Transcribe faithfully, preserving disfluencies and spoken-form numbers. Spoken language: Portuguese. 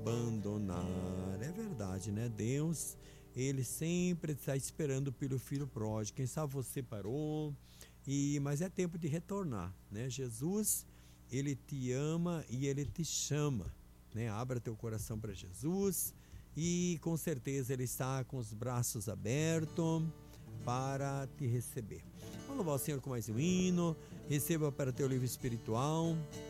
abandonar. É verdade, né? Deus, ele sempre está esperando pelo filho pródigo. Quem sabe você parou, e, mas é tempo de retornar, né? Jesus, ele te ama e ele te chama, né? Abra teu coração para Jesus e com certeza ele está com os braços abertos para te receber. Vamos louvar o Senhor com mais um hino. Receba para teu livro espiritual